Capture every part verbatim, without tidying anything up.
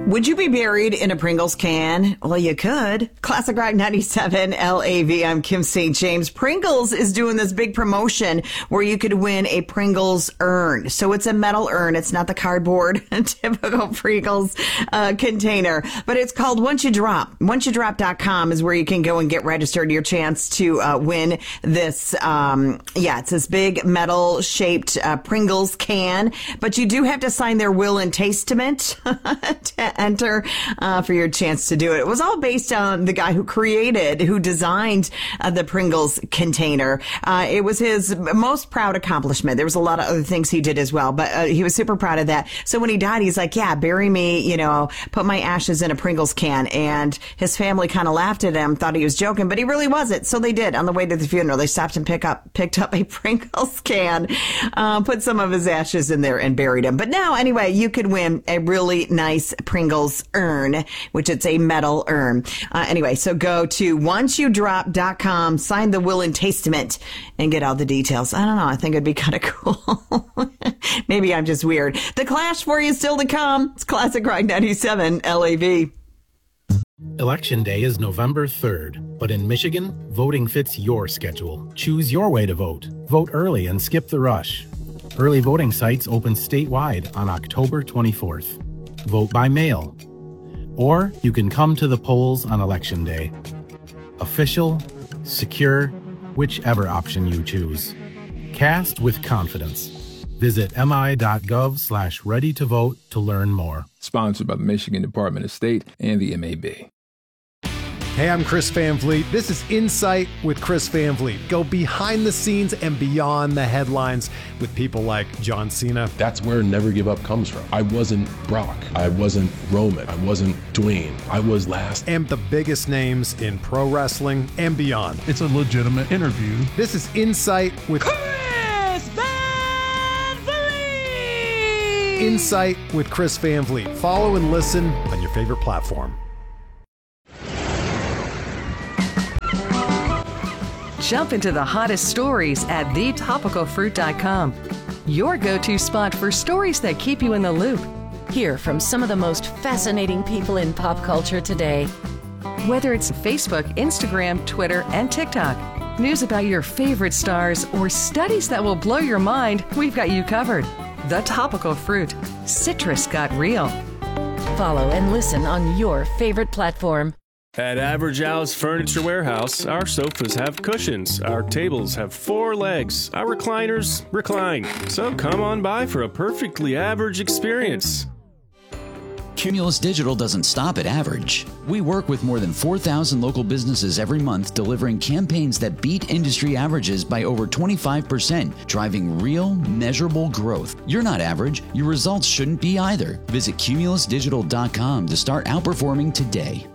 Would you be buried in a Pringles can? Well, you could. Classic Rock ninety-seven L A V. I'm Kim Saint James. Pringles is doing this big promotion where you could win a Pringles urn. So it's a metal urn. It's not the cardboard typical Pringles uh, container, but it's called Once You Drop. once you drop dot com is where you can go and get registered. Your chance to uh, win this. Um, yeah, it's this big metal shaped uh, Pringles can, but you do have to sign their will and testament to enter uh, for your chance to do it. It was all based on the guy who created, who designed uh, the Pringles container. Uh, it was his most proud accomplishment. There was a lot of other things he did as well, but uh, he was super proud of that. So when he died, he's like, yeah, bury me, you know, put my ashes in a Pringles can. And his family kind of laughed at him, thought he was joking, but he really wasn't. So they did. On the way to the funeral, they stopped and pick up, picked up a Pringles can, uh, put some of his ashes in there and buried him. But now, anyway, you could win a really nice Pringles urn, which it's a metal urn. Uh, anyway, so go to once you drop dot com, sign the will and testament, and get all the details. I don't know. I think it'd be kind of cool. Maybe I'm just weird. The Clash for you still to come. It's Classic Rock ninety-seven L A V. Election Day is November third, but in Michigan, voting fits your schedule. Choose your way to vote. Vote early and skip the rush. Early voting sites open statewide on October twenty-fourth. Vote by mail. Or you can come to the polls on Election Day. Official, secure, whichever option you choose. Cast with confidence. Visit mi.gov slash ready to vote to learn more. Sponsored by the Michigan Department of State and the M A B. Hey, I'm Chris Van Vliet. This is Insight with Chris Van Vliet. Go behind the scenes and beyond the headlines with people like John Cena. That's where Never Give Up comes from. I wasn't Brock. I wasn't Roman. I wasn't Dwayne. I was last. And the biggest names in pro wrestling and beyond. It's a legitimate interview. This is Insight with Chris Van Vliet. Insight with Chris Van Vliet. Follow and listen on your favorite platform. Jump into the hottest stories at the topical fruit dot com. Your go-to spot for stories that keep you in the loop. Hear from some of the most fascinating people in pop culture today. Whether it's Facebook, Instagram, Twitter, and TikTok, news about your favorite stars, or studies that will blow your mind, we've got you covered. The Topical Fruit. Citrus got real. Follow and listen on your favorite platform. At Average Al's Furniture Warehouse, our sofas have cushions, our tables have four legs, our recliners recline. So come on by for a perfectly average experience. Cumulus Digital doesn't stop at average. We work with more than four thousand local businesses every month, delivering campaigns that beat industry averages by over twenty-five percent, driving real, measurable growth. You're not average. Your results shouldn't be either. Visit cumulus digital dot com to start outperforming today.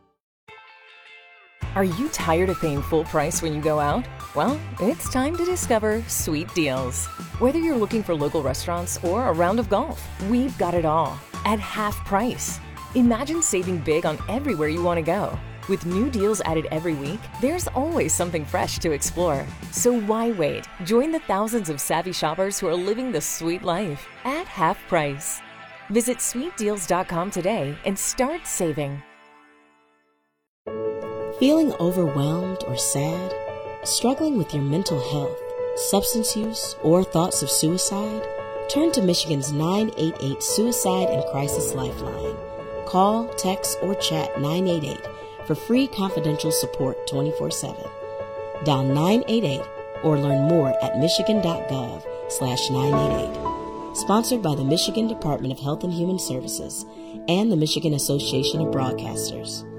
Are you tired of paying full price when you go out? Well, it's time to discover Sweet Deals. Whether you're looking for local restaurants or a round of golf, we've got it all at half price. Imagine saving big on everywhere you want to go. With new deals added every week, there's always something fresh to explore. So why wait? Join the thousands of savvy shoppers who are living the sweet life at half price. Visit sweet deals dot com today and start saving. Feeling overwhelmed or sad? Struggling with your mental health, substance use, or thoughts of suicide? Turn to Michigan's nine eight eight Suicide and Crisis Lifeline. Call, text, or chat nine eight eight for free confidential support twenty-four seven. Dial nine eight eight or learn more at michigan.gov slash 988. Sponsored by the Michigan Department of Health and Human Services and the Michigan Association of Broadcasters.